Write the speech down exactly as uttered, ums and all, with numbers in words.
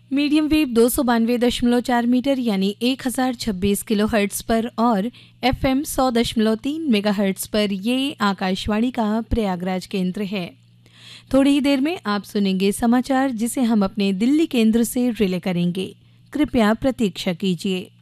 Medium wave दो सौ बानवे दशमलव चार मीटर यानी एक हजार छब्बीस किलो हर्ट्स पर और एफ एम सौ दशमलव तीन मेगा हर्ट्स पर ये आकाशवाणी का प्रयागराज केंद्र है। थोड़ी ही देर में आप सुनेंगे समाचार जिसे हम अपने दिल्ली केंद्र से रिले करेंगे। कृपया प्रतीक्षा कीजिए।